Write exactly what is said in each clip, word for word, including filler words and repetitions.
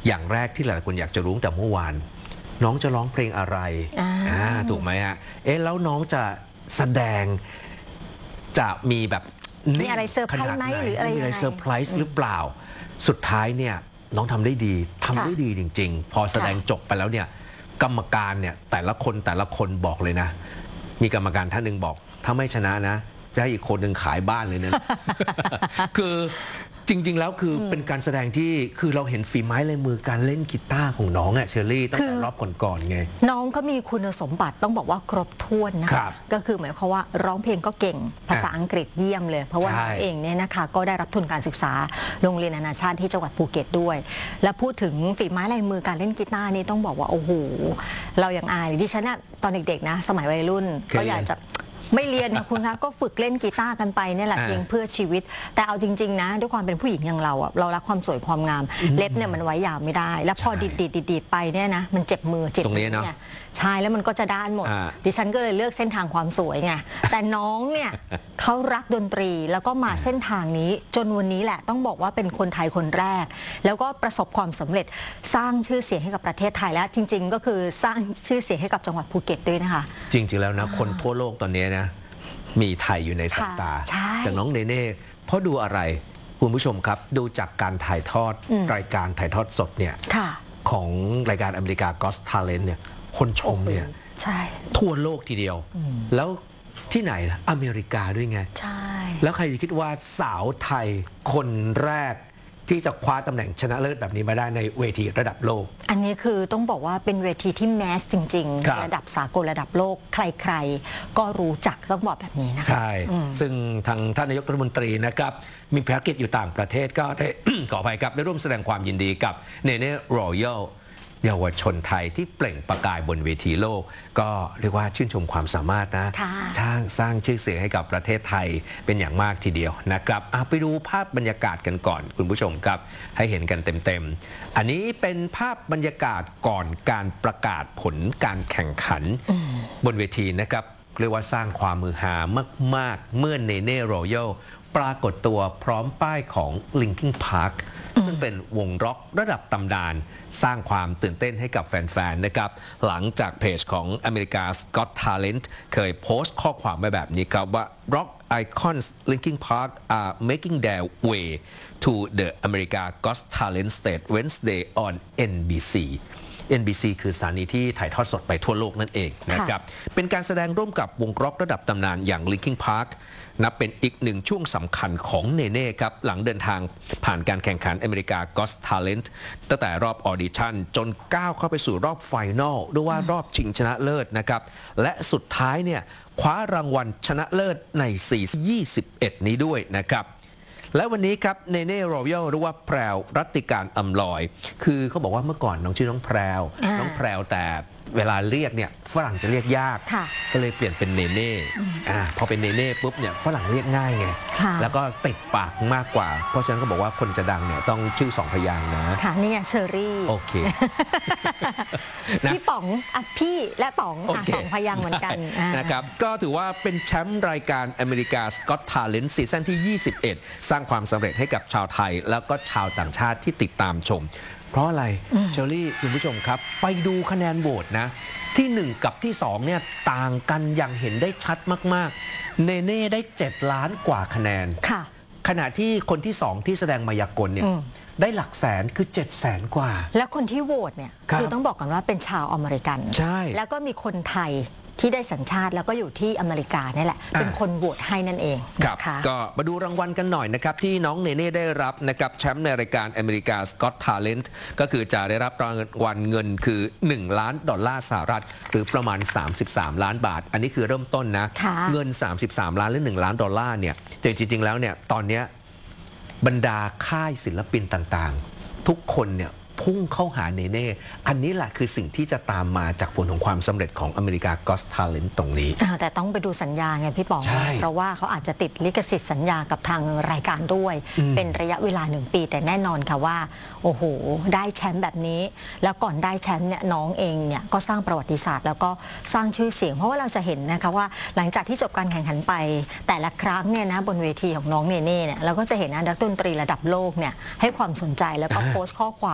อย่างแรกที่หลายคนอยากจะรู้แต่เมื่อวานน้องจะร้องเพลงอะไรถูกไหมฮะเอ๊ะแล้วน้องจะแสดงจะมีแบบมีอะไรเซอร์ไพรส์ไหมหรืออะไรมีอะไรเซอร์ไพรส์หรือเปล่าสุดท้ายเนี่ยน้องทำได้ดีทำได้ดีจริงๆพอแสดงจบไปแล้วเนี่ยกรรมการเนี่ยแต่ละคนแต่ละคนบอกเลยนะมีกรรมการท่านหนึ่งบอกถ้าไม่ชนะนะจะให้อีกคนหนึ่งขายบ้านเลยนะ คือจริงๆแล้วคือเป็นการแสดงที่คือเราเห็นฝีไม้ลายมือการเล่นกีตาร์ของน้องอะเชอรี่ตั้งแต่รอบก่อนๆไงน้องก็มีคุณสมบัติต้องบอกว่าครบถ้วนนะก็คือหมายความว่าร้องเพลงก็เก่งภาษาอังกฤษเยี่ยมเลยเพราะว่าน้องเองเนี่ยนะคะก็ได้รับทุนการศึกษาโรงเรียนนานาชาติที่จังหวัดภูเก็ตด้วย และพูดถึงฝีไม้ลายมือการเล่นกีตาร์นี่ต้องบอกว่าโอ้โหเราอย่างอายดิฉันอะตอนเด็กๆนะสมัยวัยรุ่นก็อยากจะไม่เรียนนะคุณคะก็ฝึกเล่นกีตาร์กันไปเนี่ยแหละเพียงเพื่อชีวิตแต่เอาจริงๆนะด้วยความเป็นผู้หญิงอย่างเราอ่ะเรารักความสวยความงามเล็บเนี่ยมันไว้ยาวไม่ได้แล้วพอดิดดิดดิดไปเนี่ยนะมันเจ็บมือเจ็บมือเนี่ยใช่แล้วมันก็จะด้านหมดดิฉันก็เลยเลือกเส้นทางความสวยไงแต่น้องเนี่ยเขารักดนตรีแล้วก็มาเส้นทางนี้จนวันนี้แหละต้องบอกว่าเป็นคนไทยคนแรกแล้วก็ประสบความสำเร็จสร้างชื่อเสียงให้กับประเทศไทยและจริงๆก็คือสร้างชื่อเสียงให้กับจังหวัดภูเก็ตด้วยนะคะจริงๆแล้วนะคนทั่วโลกตอนนี้นะมีไทยอยู่ในสายตาจากน้องเนเน่เพราะดูอะไรคุณผู้ชมครับดูจากการถ่ายทอดรายการถ่ายทอดสดเนี่ยของรายการอเมริกา Got Talent เนี่ยคนชมเนี่ยทั่วโลกทีเดียวแล้วที่ไหนล่ะอเมริกาด้วยไงแล้วใครจะคิดว่าสาวไทยคนแรกที่จะคว้าตำแหน่งชนะเลิศแบบนี้มาได้ในเวทีระดับโลกอันนี้คือต้องบอกว่าเป็นเวทีที่แมสจริงๆระดับสากลระดับโลกใครๆก็รู้จักต้องบอกแบบนี้นะคะใช่ซึ่งทางท่านนายกรัฐมนตรีนะครับมีภารกิจอยู่ต่างประเทศก็ได้ ขออภัยครับได้ร่วมแสดงความยินดีกับเนเน่รอยัลเยาวชนไทยที่เปล่งประกายบนเวทีโลกก็เรียกว่าชื่นชมความสามารถนะช่างสร้างชื่อเสียงให้กับประเทศไทยเป็นอย่างมากทีเดียวนะครับไปดูภาพบรรยากาศกันก่อนคุณผู้ชมครับให้เห็นกันเต็มๆอันนี้เป็นภาพบรรยากาศก่อนการประกาศผลการแข่งขันบนเวทีนะครับเรียกว่าสร้างความมือหามากๆเมื่อเนเน่รอยัลปรากฏตัวพร้อมป้ายของ Linkin Parkซึ่งเป็นวงร็อกระดับตำนานสร้างความตื่นเต้นให้กับแฟนๆนะครับหลังจากเพจของ America's Got Talent เคยโพสต์ข้อความมาแบบนี้ครับว่า Rock icons Linkin Park are making their way to the America Got Talent stage Wednesday on เอ็น บี ซี เอ็น บี ซี คือสถานีที่ถ่ายทอดสดไปทั่วโลกนั่นเองนะครับเป็นการแสดงร่วมกับวงร็อกระดับตำนานอย่าง Linkin Parkนับเป็นอีกหนึ่งช่วงสำคัญของเนเน่ครับหลังเดินทางผ่านการแข่งขัน America Got Talent ตั้งแต่รอบออดิชั่นจนก้าวเข้าไปสู่รอบไฟนอลหรือว่ารอบชิงชนะเลิศนะครับและสุดท้ายเนี่ยคว้ารางวัลชนะเลิศในซีซั่นยี่สิบเอ็ดนี้ด้วยนะครับและวันนี้ครับเนเน่รอยัลหรือว่าแพรวรัตติการอำลอยคือเขาบอกว่าเมื่อก่อนน้องชื่อน้องแพรวน้องแพรวแต่เวลาเรียกเนี่ยฝรั่งจะเรียกยากก็เลยเปลี่ยนเป็นเนเน่อ่าพอเป็นเนเน่ปุ๊บเนี่ยฝรั่งเรียกง่ายไงแล้วก็ติดปากมากกว่าเพราะฉะนั้นก็บอกว่าคนจะดังเนี่ยต้องชื่อสองพยางค์นะค่ะนี่ไงเชอรี่โอเคพี่ป๋องอ่ะพี่และป๋องสองพยางค์เหมือนกันนะครับก็ถือว่าเป็นแชมป์รายการ America's Got Talent ซีซั่นที่ยี่สิบเอ็ดสร้างความสำเร็จให้กับชาวไทยแล้วก็ชาวต่างชาติที่ติดตามชมเพราะอะไรเชอรี่คุณผู้ชมครับไปดูคะแนนโหวตนะที่หนึ่งกับที่สองเนี่ยต่างกันอย่างเห็นได้ชัดมากๆเนเน่ได้เจ็ดล้านกว่าคะแนนขณะที่คนที่สองที่แสดงมายากลเนี่ยได้หลักแสนคือเจ็ดแสนกว่าแล้วคนที่โหวตเนี่ยคือต้องบอกกันว่าเป็นชาวอเมริกันใช่แล้วก็มีคนไทยที่ได้สัญชาติแล้วก็อยู่ที่อเมริกานี่แหละเป็นคนโหวตให้นั่นเองนะคะก็มาดูรางวัลกันหน่อยนะครับที่น้องเนเน่ได้รับนะครับแชมป์ในรายการ America's Got Talent ก็คือจะได้รับรางวัลเงินคือหนึ่งล้านดอลลาร์สหรัฐหรือประมาณสามสิบสามล้านบาทอันนี้คือเริ่มต้นนะเงินสามสิบสามล้านหรือหนึ่งล้านดอลลาร์เนี่ยจริงๆแล้วเนี่ยตอนนี้บรรดาค่ายศิลปินต่างๆทุกคนเนี่ยพุ่งเข้าหาเนเน่อันนี้แหละคือสิ่งที่จะตามมาจากผลของความสำเร็จของ America Got Talent ตรงนี้แต่ต้องไปดูสัญญาไงพี่ป๋องเพราะว่าเขาอาจจะติดลิขสิทธิ์สัญญากับทางรายการด้วยเป็นระยะเวลาหนึ่งปีแต่แน่นอนค่ะว่าโอ้โหได้แชมป์แบบนี้แล้วก่อนได้แชมป์เนี่ยน้องเองเนี่ยก็สร้างประวัติศาสตร์แล้วก็สร้างชื่อเสียงเพราะว่าเราจะเห็นนะคะว่าหลังจากที่จบการแข่งขันไปแต่ละครั้งเนี่ยนะบนเวทีของน้องเนเน่เนี่ยเราก็จะเห็นนักดนตรีระดับโลกเนี่ยให้ความสนใจแล้วก็โพสต์ข้อความเรียกได้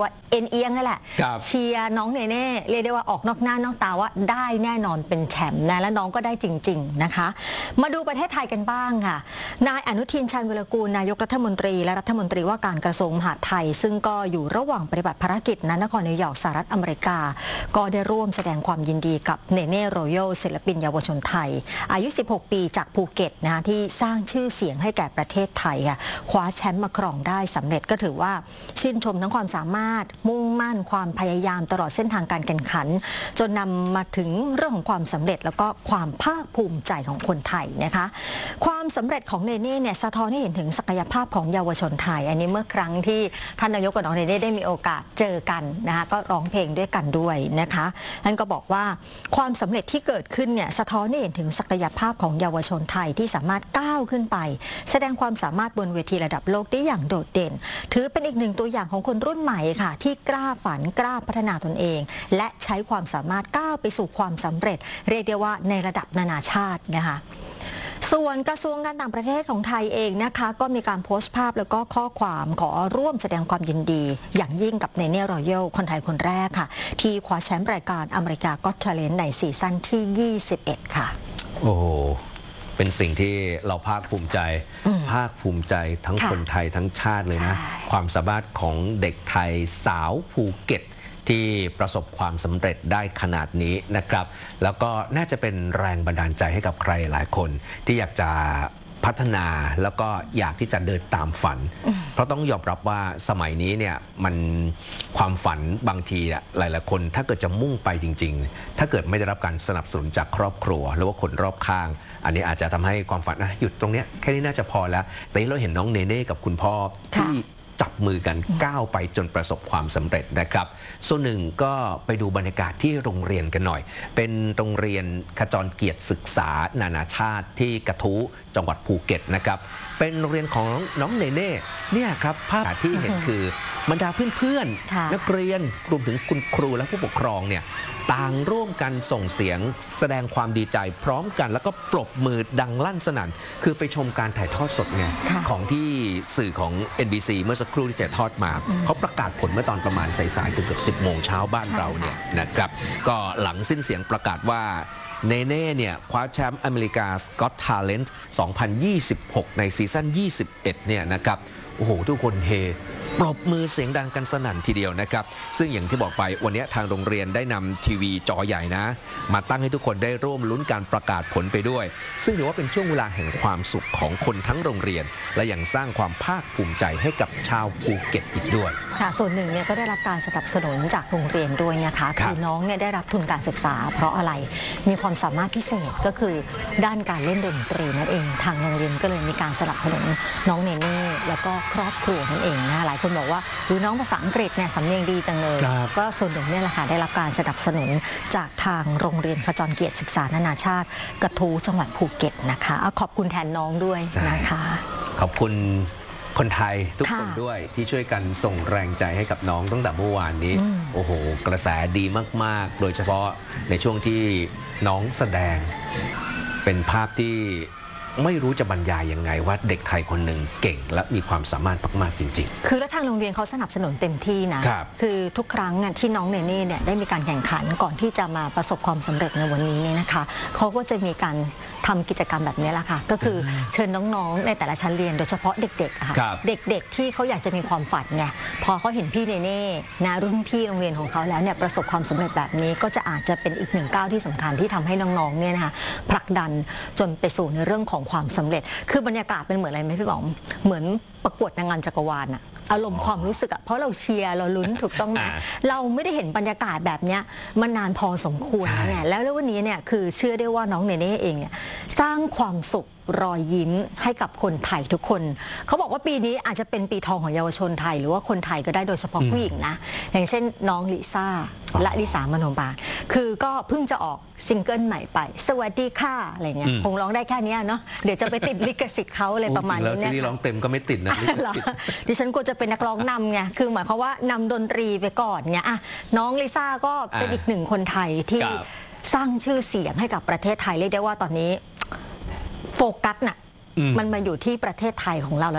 ว่าเอ็นเอียงนั่นแหละเชียร์น้องเนเน่เรียกได้ว่าออกนอกหน้านอกตาว่าได้แน่นอนเป็นแชมป์นะและน้องก็ได้จริงๆนะคะมาดูประเทศไทยกันบ้างค่ะนายอนุทินชาญวิรากูลนายกรัฐมนตรีและรัฐมนตรีว่าการกระทรวงมหาดไทยซึ่งก็อยู่ระหว่างปฏิบัติภารกิจณนครนิวยอร์กสหรัฐอเมริกาก็ได้ร่วมแสดงความยินดีกับเนเน่โรยัลศิลปินเยาวชนไทยอายุสิบหกปีจากภูเก็ตนะคะที่สร้างชื่อเสียงให้แก่ประเทศไทยค่ะคว้าแชมป์มาครองได้สำเร็จก็ถือว่าชื่นชมทั้งความสามารถมุ่งมั่นความพยายามตลอดเส้นทางการแข่งขันจนนำมาถึงเรื่องของความสำเร็จแล้วก็ความภาคภูมิใจของคนไทยนะคะความสำเร็จของเนเน่เนี่ยสะท้อนให้เห็นถึงศักยภาพของเยาวชนไทยอันนี้เมื่อครั้งที่ท่านนายกกับน้องเนเน่ได้มีโอกาสเจอกันนะคะก็ร้องเพลงด้วยกันด้วยนะคะท่านก็บอกว่าความสำเร็จที่เกิดขึ้นเนี่ยสะท้อนให้เห็นถึงศักยภาพของเยาวชนไทยที่สามารถก้าวขึ้นไปแสดงความสามารถบนเวทีระดับโลกได้อย่างโดดเด่นถือเป็นอีกหนึ่งตัวอย่างของคนรุ่นใหม่ค่ะที่กล้าฝันกล้าพัฒนาตนเองและใช้ความสามารถก้าวไปสู่ความสำเร็จเรียกได้ว่าในระดับนานาชาตินะคะส่วนกระทรวงการต่างประเทศของไทยเองนะคะก็มีการโพสต์ภาพแล้วก็ข้อความขอร่วมแสดงความยินดีอย่างยิ่งกับเนเน่รอยัลคนไทยคนแรกค่ะที่คว้าแชมป์รายการอเมริกาก็อต แทเลนต์ในซีซั่นที่ยี่สิบเอ็ดค่ะโอ้โหเป็นสิ่งที่เราภาคภูมิใจภาคภูมิใจทั้งคนไทยทั้งชาติเลยนะความสามารถของเด็กไทยสาวภูเก็ตที่ประสบความสำเร็จได้ขนาดนี้นะครับแล้วก็น่าจะเป็นแรงบันดาลใจให้กับใครหลายคนที่อยากจะพัฒนาแล้วก็อยากที่จะเดินตามฝันเพราะต้องยอมรับว่าสมัยนี้เนี่ยมันความฝันบางทีหลายๆคนถ้าเกิดจะมุ่งไปจริงๆถ้าเกิดไม่ได้รับการสนับสนุนจากครอบครัวหรือว่าคนรอบข้างอันนี้อาจจะทำให้ความฝันนะหยุดตรงนี้แค่นี้น่าจะพอแล้วแต่เราเห็นน้องเนเน่กับคุณพ่อที่จับมือกันก้าวไปจนประสบความสำเร็จนะครับส่วนหนึ่งก็ไปดูบรรยากาศที่โรงเรียนกันหน่อยเป็นโรงเรียนขจรเกียรติศึกษานานาชาติที่กระทู้จังหวัดภูเก็ตนะครับเป็นโรงเรียนของน้องเนเน่เนี่ยครับภาพที่เห็นคือบรรดาเพื่อนๆนักเรียนรวมถึงคุณครูและผู้ปกครองเนี่ยต่างร่วมกันส่งเสียงแสดงความดีใจพร้อมกันแล้วก็ปรบมือดังลั่นสนั่นคือไปชมการถ่ายทอดสดไงของที่สื่อของ เอ็น บี ซี เมื่อสักครู่ที่จะทอดมาเขาประกาศผลเมื่อตอนประมาณสายๆเกือบสิบโมงเช้าบ้านเราเนี่ยนะครับก็หลังสิ้นเสียงประกาศว่าเนเน่เนี่ยคว้าแชมป์อเมริกา Got Talent สองพันยี่สิบหก ในซีซั่นยี่สิบเอ็ดเนี่ยนะครับโอ้โหทุกคนเฮปรบมือเสียงดังกันสนั่นทีเดียวนะครับซึ่งอย่างที่บอกไปวันนี้ทางโรงเรียนได้นำทีวีจอใหญ่นะมาตั้งให้ทุกคนได้ร่วมลุ้นการประกาศผลไปด้วยซึ่งถือว่าเป็นช่วงเวลาแห่งความสุขของคนทั้งโรงเรียนและยังสร้างความภาคภูมิใจให้กับชาวภูเก็ตอีกด้วยค่ะส่วนหนึ่งเนี่ยก็ได้รับการสนับสนุนจากโรงเรียนด้วยนะคะคือน้องเนี่ยได้รับทุนการศึกษาเพราะอะไรมีความสามารถพิเศษก็คือด้านการเล่นดนตรีนั่นเองทางโรงเรียนก็เลยมีการสนับสนุนน้องเนเน่แล้วก็ครอบครัวนั่นเองนะหลายคนบอกว่าดูน้องภาษาอังกฤษเนี่ยสำเนียงดีจังเลยก็ส่วนหนึ่งเนี่ยแหละค่ะได้รับการสนับสนุนจากทางโรงเรียนขจรเกียรติศึกษานานาชาติกระทู้จังหวัดภูเก็ตนะคะขอบคุณแทนน้องด้วยนะคะขอบคุณคนไทยทุกคนด้วยที่ช่วยกันส่งแรงใจให้กับน้องตั้งแต่เมื่อวานนี้โอ้โหกระแสดีมากๆโดยเฉพาะในช่วงที่น้องแสดงเป็นภาพที่ไม่รู้จะบรรยายยังไงว่าเด็กไทยคนหนึ่งเก่งและมีความสามารถมากๆจริงๆคือแล้วทางโรงเรียนเขาสนับสนุนเต็มที่นะ คือทุกครั้งที่น้องเนเน่เนี่ยได้มีการแข่งขันก่อนที่จะมาประสบความสำเร็จในวันนี้เนี่ยนะคะเขาก็จะมีการทำกิจกรรมแบบนี้แหละค่ะก็คือเชิญน้องๆในแต่ละชั้นเรียนโดยเฉพาะเด็กๆค่ะเด็กๆที่เขาอยากจะมีความฝันไงพอเขาเห็นพี่เนเน่นะรุ่นพี่โรงเรียนของเขาแล้วเนี่ยประสบความสำเร็จแบบนี้ก็จะอาจจะเป็นอีกหนึ่งก้าวที่สำคัญที่ทำให้น้องๆเนี่ยนะคะผลักดันจนไปสู่ในเรื่องของความสำเร็จคือบรรยากาศเป็นเหมือนอะไรไหมพี่บ๋อมเหมือนประกวดนางงามจักรวาลอะอารมณ์ความรู้สึกอะเพราะเราเชียร์เราลุ้นถูกต้องไหมเราไม่ได้เห็นบรรยากาศแบบนี้มานานพอสมควรเนี่ยแล้ววันนี้เนี่ยคือเชื่อได้ว่าน้องเนเน่เองเนี่ยสร้างความสุขรอยยิ้มให้กับคนไทยทุกคนเขาบอกว่าปีนี้อาจจะเป็นปีทองของเยาวชนไทยหรือว่าคนไทยก็ได้โดยเฉพาะผู้หญิงนะอย่างเช่นน้องลิซ่าและลิสามโนบาลคือก็เพิ่งจะออกซิงเกิลใหม่ไปสวัสดีค่ะอะไรเงี้ยคงร้องได้แค่นี้เนาะเดี๋ยวจะไปติดลิขสิทธิ์เขาอะไรประมาณนี้เนี่ยที่ร้องเต็มก็ไม่ติดนะดิฉันกลัวจะเป็นนักร้องนำไงคือหมายความว่านำดนตรีไปก่อนไงอ่ะน้องลิซ่าก็เป็นอีกหนึ่งคนไทยที่สร้างชื่อเสียงให้กับประเทศไทยเรียกได้ว่าตอนนี้โฟกัสน่ะมันมาอยู่ที่ประเทศไทยของเราแล้วล่ะ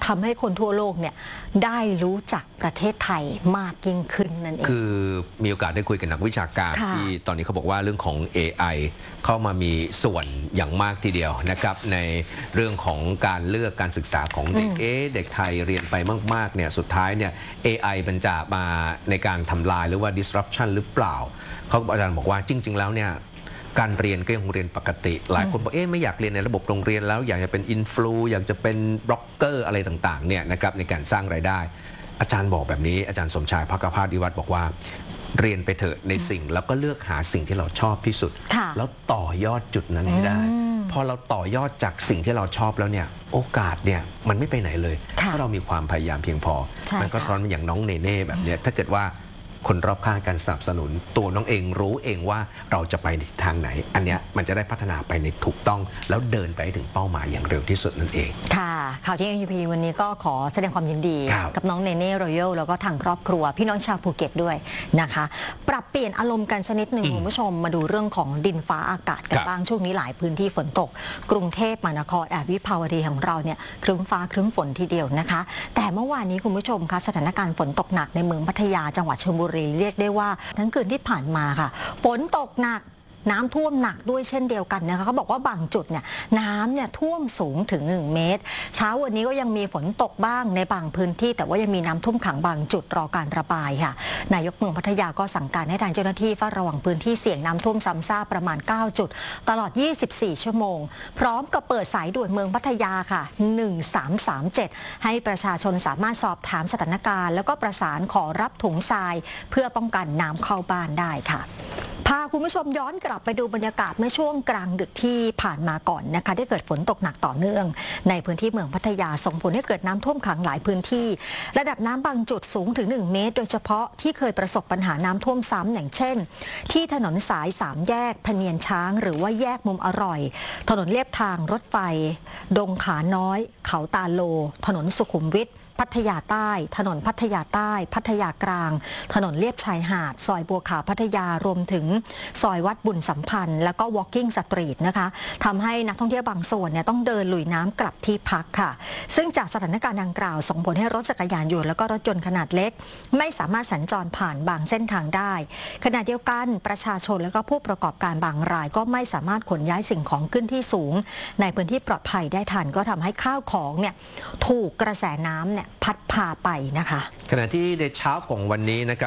ทำให้คนทั่วโลกเนี่ยได้รู้จักประเทศไทยมากยิ่งขึ้นนั่นเองคือมีโอกาสได้คุยกับนักวิชาการที่ตอนนี้เขาบอกว่าเรื่องของ เอ ไอ เข้ามามีส่วนอย่างมากทีเดียวนะครับในเรื่องของการเลือกการศึกษาของเด็กเอ๊ะเด็กไทยเรียนไปมากๆเนี่ยสุดท้ายเนี่ย เอ ไอ มันจะมาในการทำลายหรือว่า disruption หรือเปล่าเขาอาจารย์บอกว่าจริงๆแล้วเนี่ยการเรียนก็ยังเรียนปกติหลายคนบอกเอ๊ะไม่อยากเรียนในระบบโรงเรียนแล้วอยากจะเป็นอินฟลูอยากจะเป็นบล็อกเกอร์อะไรต่างๆเนี่ยนะครับในการสร้างรายได้อาจารย์บอกแบบนี้อาจารย์สมชายภคภาสวิวัฒน์บอกว่าเรียนไปเถอะในสิ่งแล้วก็เลือกหาสิ่งที่เราชอบที่สุดแล้วต่อยอดจุดนั้นให้ได้พอเราต่อยอดจากสิ่งที่เราชอบแล้วเนี่ยโอกาสเนี่ยมันไม่ไปไหนเลยถ้าเรามีความพยายามเพียงพอมันก็ซ้อนอย่างน้องเนเน่แบบเนี้ยถ้าเกิดว่าคนรอบข้างการสนับสนุนตัวน้องเองรู้เองว่าเราจะไปในทางไหนอันเนี้ยมันจะได้พัฒนาไปในถูกต้องแล้วเดินไปถึงเป้าหมายอย่างเร็วที่สุดนั่นเองค่ะข่าวที่ เอ็ม ยู พี วันนี้ก็ขอแสดงความยินดีกับน้องเนเน่รอยัลแล้วก็ทางครอบครัวพี่น้องชาวภูเก็ตด้วยนะคะปรับเปลี่ยนอารมณ์กันสักนิดหนึ่งคุณผู้ชมมาดูเรื่องของดินฟ้าอากาศกันบ้างช่วงนี้หลายพื้นที่ฝนตกกรุงเทพมหานครแอบวิภาวดีของเราเนี่ยครึ้มฟ้าครึ้มฝนทีเดียวนะคะแต่เมื่อวานนี้คุณผู้ชมคะสถานการณ์ฝนตกหนักในเมืองพัทยาจังหวัดชลบุรีเรียกได้ว่าทั้งคืนที่ผ่านมาค่ะฝนตกหนักน้ำท่วมหนักด้วยเช่นเดียวกันนะคะเขาบอกว่าบางจุดเนี่ยน้ำเนี่ยท่วมสูงถึงหนึ่งเมตรเช้าวันนี้ก็ยังมีฝนตกบ้างในบางพื้นที่แต่ว่ายังมีน้ำท่วมขังบางจุดรอการระบายค่ะนายกเมืองพัทยาก็สั่งการให้ทางเจ้าหน้าที่เฝ้าระวังพื้นที่เสี่ยงน้ำท่วมซ้ำซากประมาณเก้าจุดตลอดยี่สิบสี่ชั่วโมงพร้อมกับเปิดสายด่วนเมืองพัทยาค่ะหนึ่งสามสามเจ็ดให้ประชาชนสามารถสอบถามสถานการณ์แล้วก็ประสานขอรับถุงทรายเพื่อป้องกันน้ำเข้าบ้านได้ค่ะพาคุณผู้ชมย้อนกลับไปดูบรรยากาศเมื่อช่วงกลางดึกที่ผ่านมาก่อนนะคะได้เกิดฝนตกหนักต่อเนื่องในพื้นที่เมืองพัทยาส่งผลให้เกิดน้ำท่วมขังหลายพื้นที่ระดับน้ำบางจุดสูงถึงหนึ่งเมตรโดยเฉพาะที่เคยประสบปัญหาน้ำท่วมซ้ำอย่างเช่นที่ถนนสายสามแยกพะเนียนช้างหรือว่าแยกมุมอร่อยถนนเลียบทางรถไฟดงขาน้อยเขาตาโลถนนสุขุมวิทพัทยาใต้ถนนพัทยาใต้พัทยากลางถนนเลียบชายหาดซอยบัวขาวพัทยารวมถึงซอยวัดบุญสัมพันธ์แล้วก็ Walking Street นะคะทำให้นักท่องเที่ยวบางส่วนเนี่ยต้องเดินลุยน้ำกลับที่พักค่ะซึ่งจากสถานการณ์ดังกล่าวส่งผลให้รถจักรยานยนต์แล้วก็รถยนต์ขนาดเล็กไม่สามารถสัญจรผ่านบางเส้นทางได้ขณะเดียวกันประชาชนแล้วก็ผู้ประกอบการบางรายก็ไม่สามารถขนย้ายสิ่งของขึ้นที่สูงในพื้นที่ปลอดภัยได้ทันก็ทำให้ข้าวของเนี่ยถูกกระแสน้ำเนี่ยพัดพาไปนะคะขณะที่ในเช้าของวันนี้นะครับ